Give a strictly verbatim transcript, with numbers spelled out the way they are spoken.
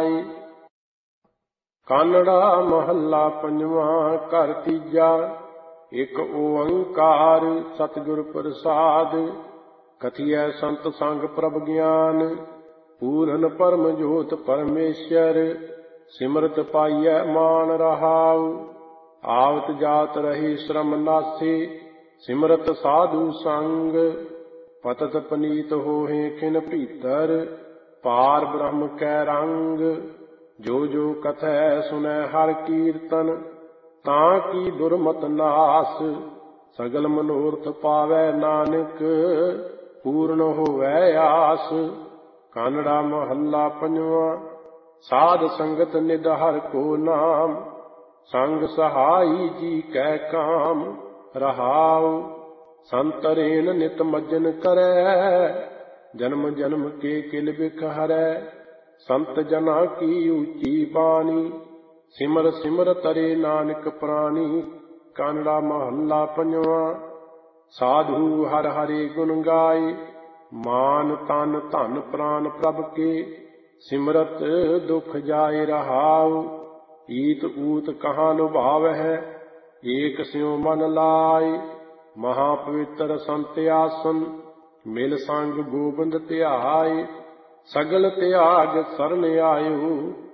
ਜਾਏ। ਕਾਨੜਾ ਮਹੱਲਾ ਪੰਜਵਾਂ। ਘਰ ਤੀਜਾ। ਇੱਕ ਓੰਕਾਰ ਸਤਿਗੁਰ ਪ੍ਰਸਾਦ। ਕਥੀਐ ਸੰਤ ਸੰਗ ਪ੍ਰਭ ਗਿਆਨ। ਪੂਰਨ ਪਰਮ ਜੋਤ ਪਰਮੇਸ਼ਰ। ਸਿਮਰਤ ਪਾਈਐ ਮਾਨ ਰਹਾਉ। ਆਵਤ ਜਾਤ ਰਹੀ ਸ਼ਰਮ ਨਾਸੀ। ਸਿਮਰਤ ਸਾਧੂ ਸੰਗ। ਪਤਤ ਪਨੀਤ ਹੋਹਿ ਖਿਨ ਭੀਤਰ। ਪਾਰ ਬ੍ਰਹਮ ਕੈ ਰੰਗ। ਜੋ ਜੋ ਕਥੈ ਸੁਨੈ ਹਰਿ ਕੀਰਤਨ। ਤਾਂ ਕੀ ਦੁਰਮਤ ਨਾਸ। ਸਗਲ ਮਨੋਰਥ ਪਾਵੈ ਨਾਨਕ। ਪੂਰਨ ਹੋਵੈ ਆਸ। ਕਾਨੜਾ ਮਹੱਲਾ ਪੰਜਵਾਂ। ਸਾਧ ਸੰਗਤ ਨਿਧ ਹਰਿ ਕੋ ਨਾਮ। ਸੰਗ ਸਹਾਈ ਜੀ ਕੈ ਕਾਮ। ਰਹਾਉ ਸੰਤਰੇਨ ਨਿਤ ਮੱਜਨ ਕਰੈ। ਜਨਮ ਜਨਮ ਕੇ ਕਿਲ ਬਿਖ ਹਰੈ। ਸੰਤ ਜਨਾ ਕੀ ਉੱਚੀ ਬਾਣੀ। ਸਿਮਰ ਸਿਮਰ ਤਰੇ ਨਾਨਕ ਪ੍ਰਾਣੀ। ਕਾਨੜਾ ਮਹੱਲਾ ਪੰਜਵਾਂ। ਸਾਧੂ ਹਰਿ ਹਰਿ ਗੁਣ ਗਾਏ। ਮਾਨ ਤਨ ਧਨ ਪ੍ਰਾਨ ਪ੍ਰਭ ਕੇ। ਸਿਮਰਤ ਦੁਖ ਜਾਏ ਰਹਾਉ। ਈਤ ਊਤ ਕਹਾਂ ਲੁਭਾਵਹਿ। ਏਕ ਸਿਉ ਮਨ ਲਾਏ। ਮਹਾ ਪਵਿੱਤਰ ਸੰਤ ਆਸਨ। ਮਿਲ ਸੰਗ ਗੋਬਿੰਦ ਧਿਆਏ। ਸਗਲ ਤਿਆਗ ਸਰਨ ਆਇਓ।